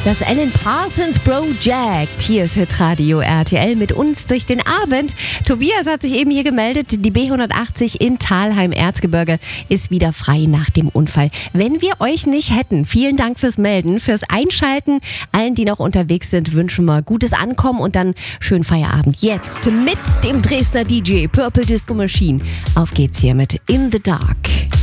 Das Alan Parsons Project. Hier ist Hitradio RTL mit uns durch den Abend. Tobias hat sich eben hier gemeldet. Die B180 in Thalheim-Erzgebirge ist wieder frei nach dem Unfall. Wenn wir euch nicht hätten, vielen Dank fürs Melden, fürs Einschalten. Allen, die noch unterwegs sind, wünschen wir gutes Ankommen und dann schönen Feierabend. Jetzt mit dem Dresdner DJ Purple Disco Machine. Auf geht's hier mit In the Dark.